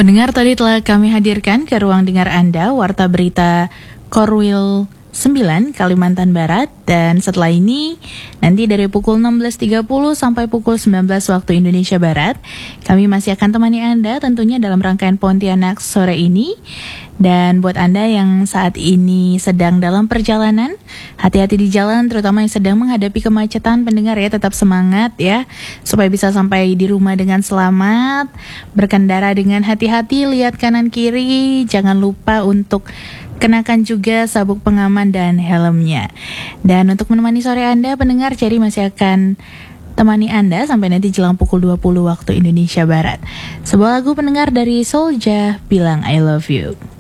Pendengar, tadi telah kami hadirkan ke ruang dengar Anda Warta Berita Korwil 9 Kalimantan Barat, dan setelah ini nanti dari pukul 16.30 sampai pukul 19 waktu Indonesia Barat kami masih akan temani Anda tentunya dalam rangkaian Pontianak sore ini. Dan buat Anda yang saat ini sedang dalam perjalanan, hati-hati di jalan, terutama yang sedang menghadapi kemacetan. Pendengar ya, tetap semangat ya, supaya bisa sampai di rumah dengan selamat. Berkendara dengan hati-hati, lihat kanan kiri, jangan lupa untuk kenakan juga sabuk pengaman dan helmnya. Dan untuk menemani sore Anda, pendengar, Cherry masih akan temani Anda sampai nanti jelang pukul 20 waktu Indonesia Barat. Sebuah lagu pendengar dari Soulja, Bilang I Love You.